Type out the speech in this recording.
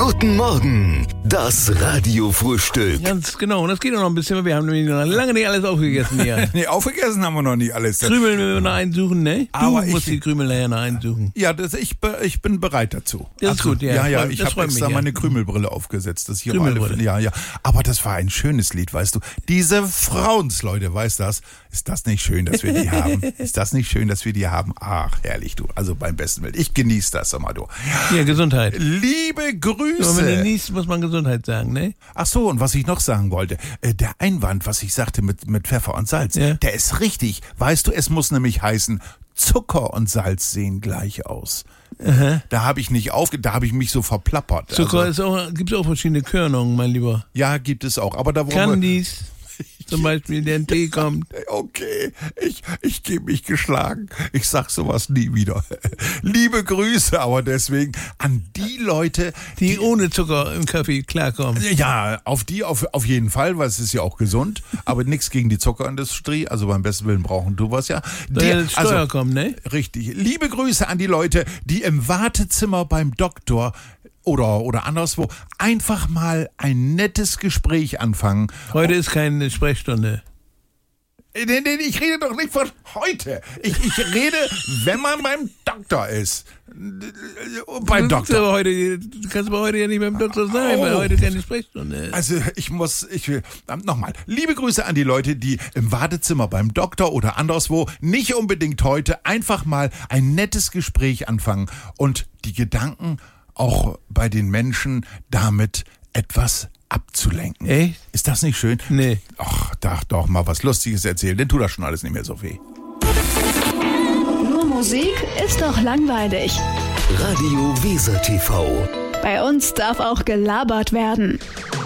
Guten Morgen, das Radiofrühstück. Ganz genau, und das geht auch noch ein bisschen, weil wir haben nämlich noch lange nicht alles aufgegessen hier. Nee, aufgegessen haben wir noch nicht alles. Krümel müssen wir noch einsuchen, ne? Aber Du musst die Krümel nachher noch einsuchen. Ja, ich bin bereit dazu. Das ist gut, ja. Ja, Das ich habe freut extra mich, ja. meine Krümelbrille aufgesetzt. Das hier Krümelbrille. ja. Aber das war ein schönes Lied, weißt du. Diese Frauensleute, weißt du das? Ist das nicht schön, dass wir die haben? Ist das nicht schön, dass wir die haben? Ach, herrlich, du. Also beim besten Willen. Ich genieße das immer, du. Ja, Gesundheit. Liebe Grüße. Und wenn du niest, muss man Gesundheit sagen, ne? Ach so, und was ich noch sagen wollte, der Einwand, was ich sagte mit Pfeffer und Salz, Ja. der ist richtig. Weißt du, es muss nämlich heißen, Zucker und Salz sehen gleich aus. Aha. Da habe ich mich so verplappert. Zucker Also, gibt es auch verschiedene Körnungen, mein Lieber. ja, gibt es auch. Aber da wollen Candies, zum Beispiel, der in Tee kommt. Okay, ich gebe mich geschlagen. Ich sag sowas nie wieder. Liebe Grüße, aber deswegen an die Leute, Die ohne Zucker im Kaffee klarkommen. ja, auf jeden Fall, weil es ist ja auch gesund, aber nichts gegen die Zuckerindustrie, also beim besten Willen brauchen du was ja. Soll ja das Steuer kommen, ne? Richtig. Liebe Grüße an die Leute, die im Wartezimmer beim Doktor oder anderswo einfach mal ein nettes Gespräch anfangen. Heute ist keine Sprechstunde. Nee, ich rede doch nicht von heute. Ich rede, wenn man beim Doktor ist. Beim Du Doktor. kannst aber heute ja nicht beim Doktor sein, weil Oh. heute keine Sprechstunde ist. Also nochmal. Liebe Grüße an die Leute, die im Wartezimmer beim Doktor oder anderswo nicht unbedingt heute einfach mal ein nettes Gespräch anfangen und die Gedanken auch bei den Menschen damit etwas abzulenken. Echt? Ist das nicht schön? Nee. Ach, doch mal was Lustiges erzählen, denn tut das schon alles nicht mehr so weh. Nur Musik ist doch langweilig. Radio Weser TV. Bei uns darf auch gelabert werden.